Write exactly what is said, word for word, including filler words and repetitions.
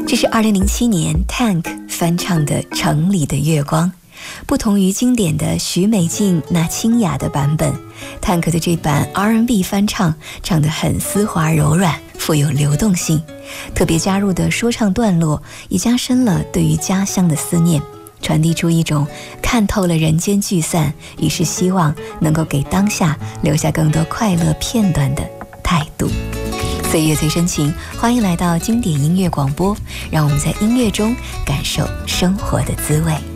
这是二零零七年 Tank 翻唱的《城里的月光》。不同于经典的许美静那清雅的版本， Tank 的这版 R and B 翻唱唱得很丝滑柔软，富有流动性，特别加入的说唱段落也加深了对于家乡的思念，传递出一种看透了人间聚散，于是希望能够给当下留下更多快乐片段的态度。岁月最深情，欢迎来到经典音乐广播，让我们在音乐中感受生活的滋味。